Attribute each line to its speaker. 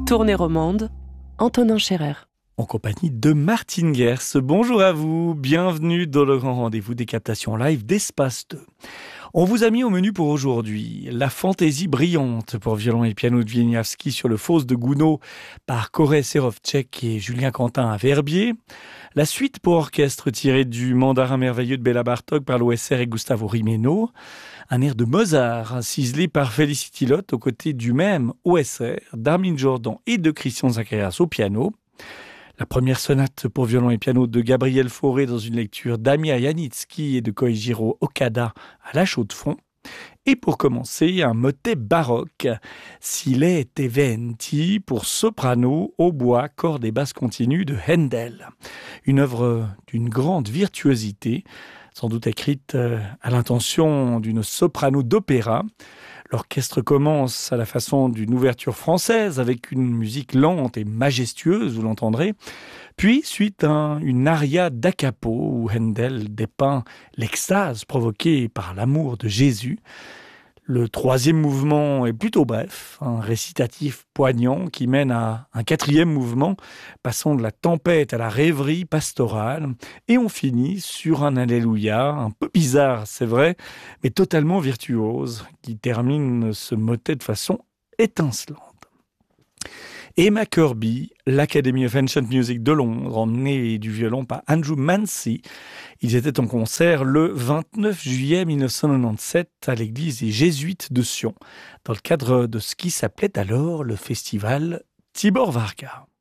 Speaker 1: Tournée romande, Antonin Scherer.
Speaker 2: En compagnie de Martine Gers. Bonjour à vous, bienvenue dans le grand rendez-vous des captations live d'Espace 2. On vous a mis au menu pour aujourd'hui la fantaisie brillante pour violon et piano de Wieniawski sur le Fausse de Gounod par Koré Sérovtchek et Julien Quentin à Verbier, la suite pour orchestre tirée du Mandarin merveilleux de Béla Bartók par l'OSR et Gustavo Rimeno, un air de Mozart ciselé par Felicity Lott aux côtés du même OSR, d'Armin Jordan et de Christian Zacharias au piano, la première sonate pour violon et piano de Gabriel Fauré dans une lecture d'Amiya Janicki et de Koichiro Okada à la chaux-de-fonds. Et pour commencer, un motet baroque, Silete Venti pour soprano, hautbois, cordes et basses continues de Handel. Une œuvre d'une grande virtuosité, sans doute écrite à l'intention d'une soprano d'opéra. L'orchestre commence à la façon d'une ouverture française avec une musique lente et majestueuse, vous l'entendrez. Puis, suite à une aria da capo où Handel dépeint l'extase provoquée par l'amour de Jésus. Le troisième mouvement est plutôt bref, un récitatif poignant qui mène à un quatrième mouvement, passant de la tempête à la rêverie pastorale, et on finit sur un Alléluia, un peu bizarre, c'est vrai, mais totalement virtuose, qui termine ce motet de façon étincelante. Emma Kirby, l'Academy of Ancient Music de Londres, emmenée du violon par Andrew Mancy. Ils étaient en concert le 29 juillet 1997 à l'église des Jésuites de Sion, dans le cadre de ce qui s'appelait alors le festival Tibor Varga.